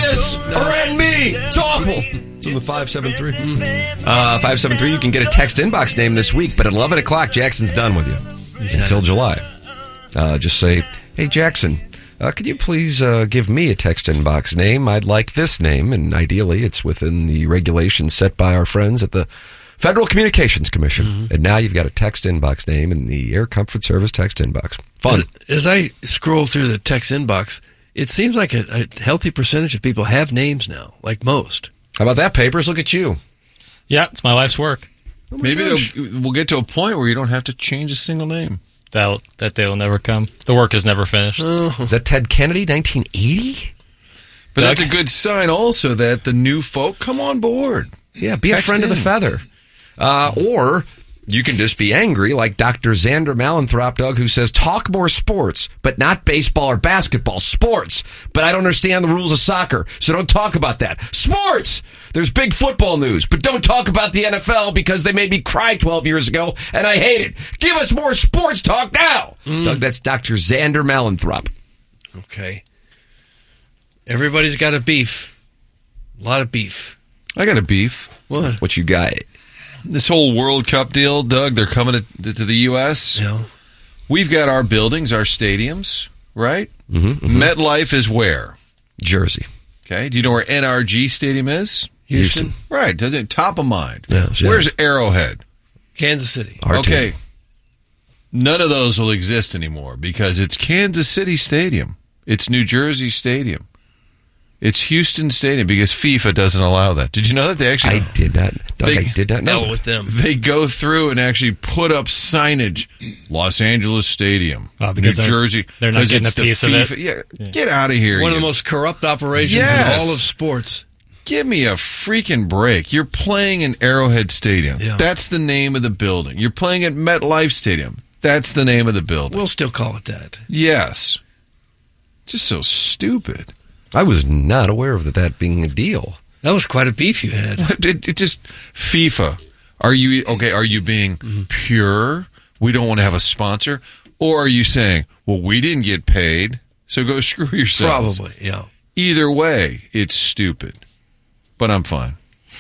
this or end me. It's awful. So the 573. 573, you can get a text inbox name this week, but at 11 o'clock, Jackson's done with you until July. Just say, hey, Jackson, could you please give me a text inbox name? I'd like this name, and ideally it's within the regulations set by our friends at the Federal Communications Commission. Mm-hmm. And now you've got a text inbox name in the Air Comfort Service text inbox. Fun. As I scroll through the text inbox, it seems like a healthy percentage of people have names now, like most. How about that, Papers? Look at you. Yeah, it's my life's work. Oh Maybe we'll get to a point where you don't have to change a single name. That day will never come. The work is never finished. Is that Ted Kennedy, 1980? But that's a good sign also that the new folk come on board. Yeah, be a friend of the feather. Or you can just be angry like Dr. Xander Malenthrop, Doug, who says, talk more sports, but not baseball or basketball. Sports. But I don't understand the rules of soccer, so don't talk about that. Sports! There's big football news, but don't talk about the NFL because they made me cry 12 years ago, and I hate it. Give us more sports talk now! Doug, that's Dr. Xander Malenthrop. Okay. Everybody's got a beef. A lot of beef. I got a beef. What you got? This whole World Cup deal, Doug, they're coming to the U.S. Yeah. We've got our buildings, our stadiums, right? Mm-hmm. MetLife is where? Jersey. Okay. Do you know where NRG Stadium is? Houston. Right. Top of mind. Yeah, where's Arrowhead? Kansas City. Okay. None of those will exist anymore because it's Kansas City Stadium. It's New Jersey Stadium. It's Houston Stadium because FIFA doesn't allow that. Did you know that they actually? I did not. Doug, I did not know. With them, they go through and actually put up signage. Los Angeles Stadium, New Jersey. They're not getting a piece of it. Yeah, get out of here. One of the most corrupt operations in all of sports. Give me a freaking break. You're playing in Arrowhead Stadium. Yeah. That's the name of the building. You're playing at MetLife Stadium. That's the name of the building. We'll still call it that. Yes. Just so stupid. I was not aware of that being a deal. That was quite a beef you had. It just FIFA. Are you being pure? We don't want to have a sponsor, or are you saying, well, we didn't get paid, so go screw yourselves? Probably, yeah. Either way, it's stupid. But I'm fine.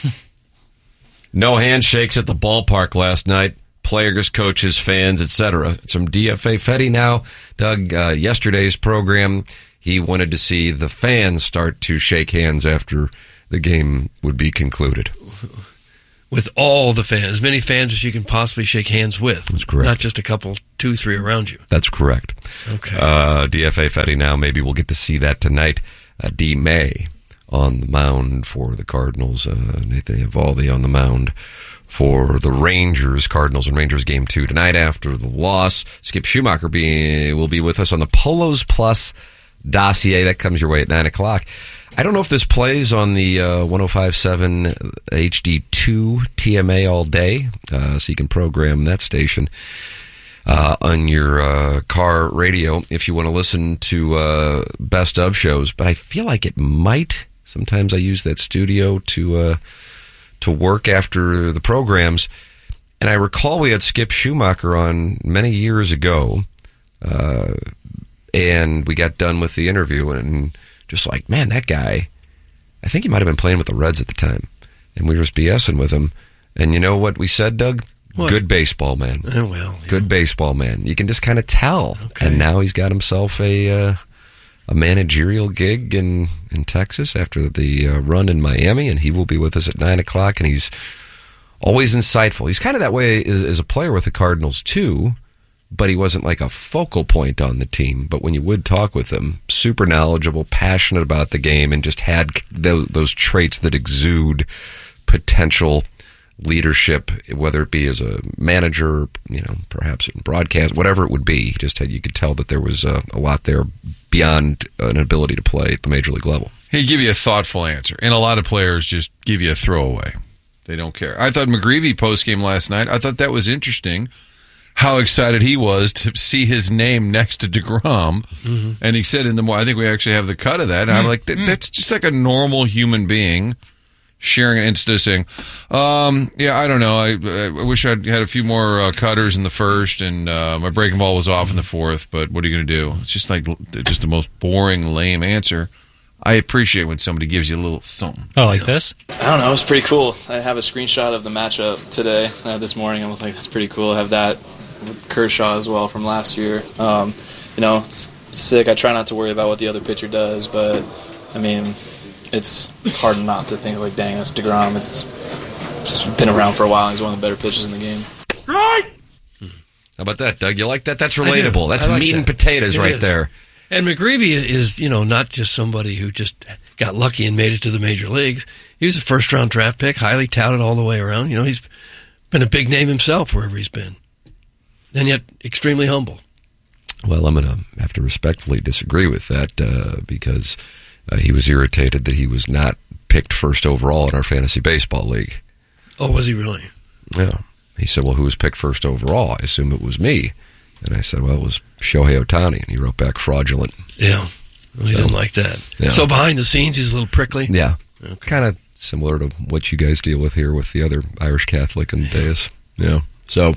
No handshakes at the ballpark last night. Players, coaches, fans, etc. It's from DFA Fetty now. Doug, yesterday's program, he wanted to see the fans start to shake hands after the game would be concluded. With all the fans, as many fans as you can possibly shake hands with. That's correct. Not just a couple, 2, 3 around you. That's correct. Okay. DFA Fetty now, maybe we'll get to see that tonight. D. May on the mound for the Cardinals. Nathan Eovaldi on the mound for the Rangers. Cardinals and Rangers game 2 tonight after the loss. Skip Schumacher will be with us on the Polos Plus dossier. That comes your way at 9 o'clock. I don't know if this plays on the 105.7 HD2 TMA all day, so you can program that station on your car radio if you want to listen to best of shows. But I feel like it might. Sometimes I use that studio to work after the programs. And I recall we had Skip Schumacher on many years ago, and we got done with the interview, and just like, man, that guy, I think he might have been playing with the Reds at the time. And we were just BSing with him. And you know what we said, Doug? What? Good baseball man. Oh, well. Yeah. Good baseball man. You can just kind of tell. Okay. And now he's got himself a managerial gig in Texas after the run in Miami, and he will be with us at 9 o'clock, and he's always insightful. He's kind of that way as a player with the Cardinals, too, but he wasn't like a focal point on the team. But when you would talk with him, super knowledgeable, passionate about the game, and just had those traits that exude potential leadership, whether it be as a manager, perhaps in broadcast, whatever it would be. You could tell that there was a lot there beyond an ability to play at the major league level. He'd give you a thoughtful answer, and a lot of players just give you a throwaway. They don't care. I thought McGreevy postgame last night, I thought that was interesting, how excited he was to see his name next to DeGrom. Mm-hmm. And he said I think we actually have the cut of that. And I'm like, that's just like a normal human being sharing it instead of saying, I don't know. I wish I'd had a few more cutters in the first, and my breaking ball was off in the fourth, but what are you going to do? It's just the most boring, lame answer. I appreciate when somebody gives you a little something. Oh, like this? I don't know. It was pretty cool. I have a screenshot of the matchup today, this morning. I was like, that's pretty cool. I have that with Kershaw as well from last year. It's sick. I try not to worry about what the other pitcher does, but, I mean, it's hard not to think, like, dang, that's DeGrom. It's been around for a while. He's one of the better pitchers in the game. Right! How about that, Doug? You like that? That's relatable. That's like meat that. and potatoes It right is. there. And McGreevy is, not just somebody who just got lucky and made it to the major leagues. He was a first-round draft pick, highly touted all the way around. He's been a big name himself wherever he's been. And yet extremely humble. Well, I'm going to have to respectfully disagree with that because he was irritated that he was not picked first overall in our fantasy baseball league. Oh, was he really? Yeah. He said, well, who was picked first overall? I assume it was me. And I said, well, it was Shohei Ohtani. And he wrote back fraudulent. Yeah. Well, he didn't like that. Yeah. So behind the scenes, he's a little prickly? Yeah. Okay. Kind of similar to what you guys deal with here with the other Irish Catholic in the dais. Yeah. So,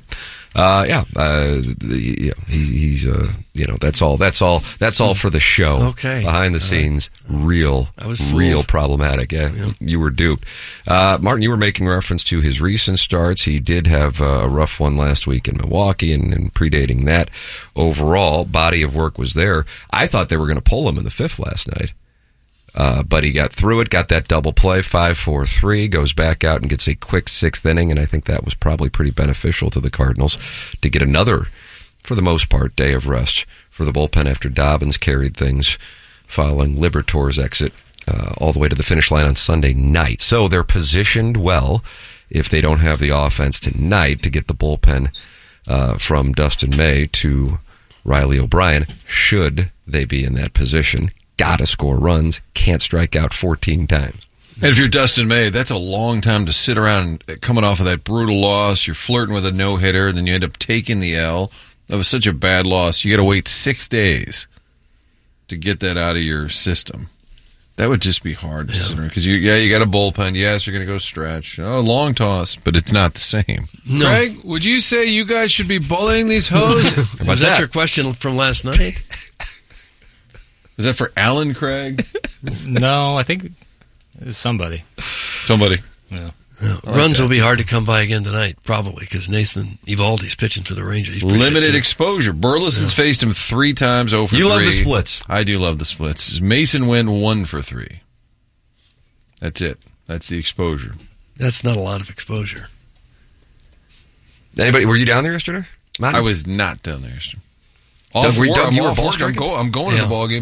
he's that's all for the show. Okay. Behind the scenes, real problematic. Yeah, you were duped. Martin, you were making reference to his recent starts. He did have a rough one last week in Milwaukee, and predating that, overall body of work was there. I thought they were going to pull him in the fifth last night. But he got through it, got that double play, 5-4-3, goes back out and gets a quick sixth inning, and I think that was probably pretty beneficial to the Cardinals to get another, for the most part, day of rest for the bullpen after Dobbins carried things following Libertor's exit all the way to the finish line on Sunday night. So they're positioned well, if they don't have the offense tonight, to get the bullpen from Dustin May to Riley O'Brien, should they be in that position. Gotta score runs, can't strike out 14 times. And if you're Dustin May, that's a long time to sit around coming off of that brutal loss. You're flirting with a no-hitter, and then you end up taking the L. That was such a bad loss. You got to wait 6 days to get that out of your system. That would just be hard to sit around. Because, you got a bullpen. Yes, you're going to go stretch. Oh, long toss, but it's not the same. No. Craig, would you say you guys should be bullying these hoes? Was that your question from last night? Is that for Alan Craig? No, I think it was somebody. Somebody. Yeah. Runs will be hard to come by again tonight, probably, because Nathan Eovaldi's pitching for the Rangers. He's Limited exposure. Burleson's faced him 3 times over 3. You love the splits. I do love the splits. Mason Wynn 1 for 3. That's it. That's the exposure. That's not a lot of exposure. Anybody? Were you down there yesterday? I was not down there yesterday. Doug, you were I'm ball going striking? to the ball game.